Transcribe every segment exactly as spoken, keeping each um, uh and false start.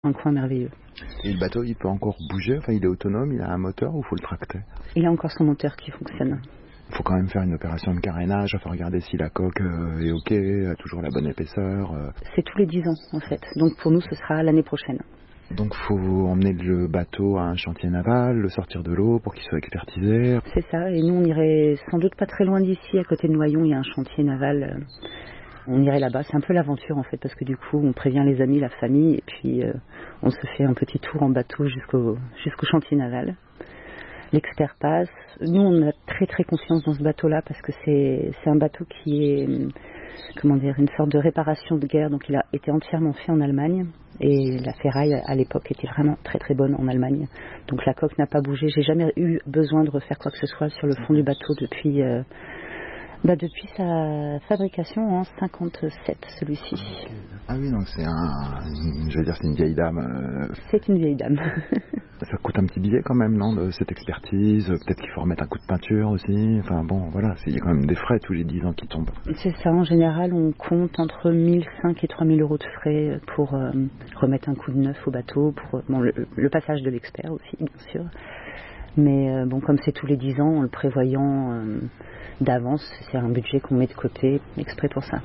Un coin merveilleux. Et le bateau, il peut encore bouger? Enfin, il est autonome, il a un moteur ou il faut le tracter? Il a encore son moteur qui fonctionne. Il faut quand même faire une opération de carénage, enfin regarder si la coque euh, est ok, a toujours la bonne épaisseur. Euh. C'est tous les dix ans en fait. Donc pour nous, ce sera l'année prochaine. Donc il faut emmener le bateau à un chantier naval, le sortir de l'eau pour qu'il soit expertisé. C'est ça, et nous on irait sans doute pas très loin d'ici, à côté de Noyon, il y a un chantier naval. On irait là-bas, c'est un peu l'aventure en fait, parce que du coup on prévient les amis, la famille, et puis euh, on se fait un petit tour en bateau jusqu'au, jusqu'au chantier naval. L'expert passe. Nous on a très très confiance dans ce bateau-là, parce que c'est, c'est un bateau qui est, comment dire, une sorte de réparation de guerre, donc il a été entièrement fait en Allemagne, et la ferraille à l'époque était vraiment très très bonne en Allemagne, donc la coque n'a pas bougé. J'ai jamais eu besoin de refaire quoi que ce soit sur le fond du bateau depuis... Euh, Bah depuis sa fabrication en cinquante-sept, celui-ci. Okay. Ah oui, donc c'est un, je veux dire, c'est une vieille dame. Euh... C'est une vieille dame. Ça coûte un petit billet quand même, non, de cette expertise. Peut-être qu'il faut remettre un coup de peinture aussi. Enfin bon, voilà, il y a quand même des frais tous les dix ans qui tombent. C'est ça, en général, on compte entre mille cinq et trois mille euros de frais pour euh, remettre un coup de neuf au bateau, pour bon, le, le passage de l'expert aussi, bien sûr. Mais euh, bon, comme c'est tous les dix ans, en le prévoyant euh, d'avance, c'est un budget qu'on met de côté exprès pour ça.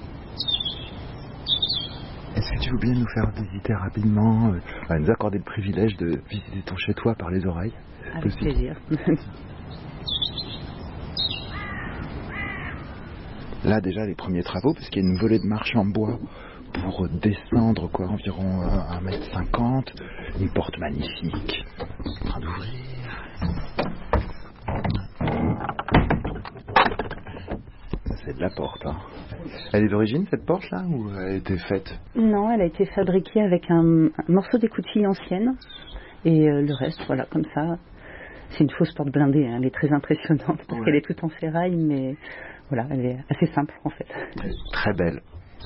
Est-ce que tu veux bien nous faire visiter rapidement, euh, nous accorder le privilège de visiter ton chez-toi par les oreilles? Avec possible. Plaisir. Là déjà les premiers travaux, parce qu'il y a une volée de marche en bois pour descendre quoi, environ un mètre cinquante, une porte magnifique, en train d'ouvrir. C'est de la porte, hein. Elle est d'origine cette porte là, ou elle a été faite? Non, elle a été fabriquée avec un, un morceau d'écoutille ancienne, et euh, le reste, voilà, comme ça. C'est une fausse porte blindée, hein. Elle est très impressionnante parce ouais. qu'elle est toute en ferraille, mais voilà, elle est assez simple en fait. Très belle.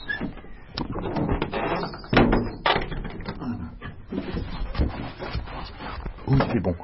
Oui, c'est bon.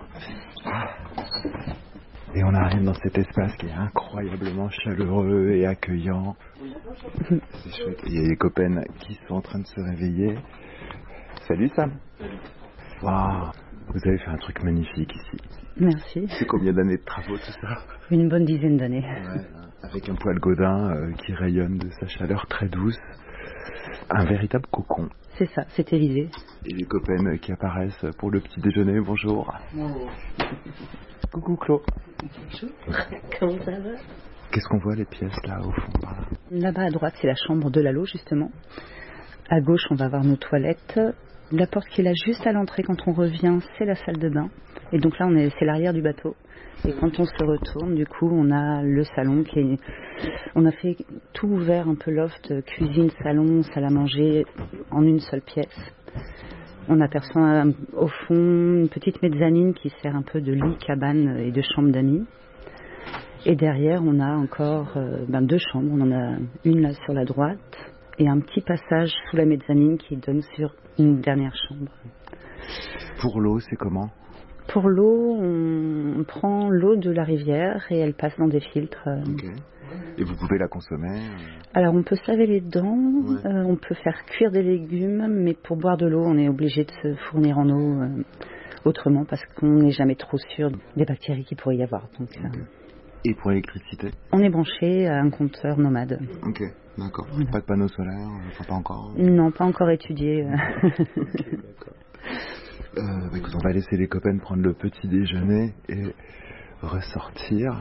Et on arrive dans cet espace qui est incroyablement chaleureux et accueillant. C'est chouette. Il y a les copains qui sont en train de se réveiller. Salut Sam. Waouh, vous avez fait un truc magnifique ici. Merci. C'est combien d'années de travaux tout ça? Une bonne dizaine d'années. Ouais, avec un poêle Godin euh, qui rayonne de sa chaleur très douce. Un véritable cocon. C'est ça, c'était l'idée. Et les copains qui apparaissent pour le petit déjeuner, bonjour. Bonjour. Coucou Claude. Bonjour. Comment ça va? Qu'est-ce qu'on voit les pièces là au fond par là? Là-bas à droite c'est la chambre de Lalo justement. À gauche on va voir nos toilettes. La porte qui est là juste à l'entrée quand on revient c'est la salle de bain. Et donc là on est, c'est l'arrière du bateau. Et quand on se retourne, du coup, on a le salon qui est... On a fait tout ouvert, un peu loft, cuisine, salon, salle à manger, en une seule pièce. On aperçoit au fond une petite mezzanine qui sert un peu de lit, cabane et de chambre d'amis. Et derrière, on a encore euh, ben, deux chambres. On en a une là sur la droite et un petit passage sous la mezzanine qui donne sur une dernière chambre. Pour l'eau, c'est comment ? Pour l'eau, on prend l'eau de la rivière et elle passe dans des filtres. Okay. Et vous pouvez la consommer? Alors on peut se laver les dents, ouais. euh, on peut faire cuire des légumes, mais pour boire de l'eau, on est obligé de se fournir en eau euh, autrement parce qu'on n'est jamais trop sûr des bactéries qu'il pourrait y avoir. Donc, okay. euh, et pour l'électricité? On est branché à un compteur nomade. Ok, d'accord. Voilà. Pas de panneaux solaires, enfin pas encore? Non, pas encore étudié. Okay, d'accord. Euh, bah, écoute, on va laisser les copains prendre le petit déjeuner et ressortir.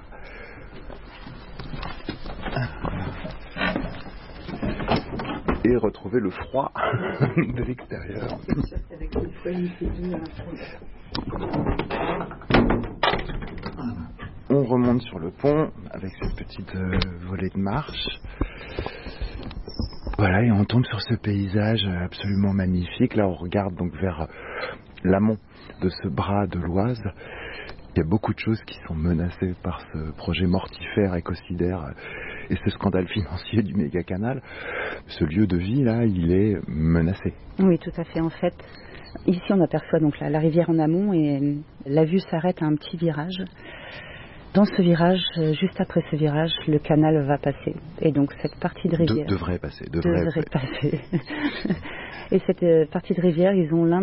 Et retrouver le froid de l'extérieur. On remonte sur le pont avec cette petite euh, volée de marche. Voilà, et on tombe sur ce paysage absolument magnifique. Là, on regarde donc vers l'amont de ce bras de l'Oise. Il y a beaucoup de choses qui sont menacées par ce projet mortifère, écocidaire et ce scandale financier du méga-canal. Ce lieu de vie, là, il est menacé. Oui, tout à fait. En fait, ici, on aperçoit donc la, la rivière en amont et la vue s'arrête à un petit virage. dans ce virage, euh, juste après ce virage, le canal va passer. Et donc cette partie de rivière... De, devrait passer. Devrait, devrait passer. Et cette euh, partie de rivière, ils ont l'un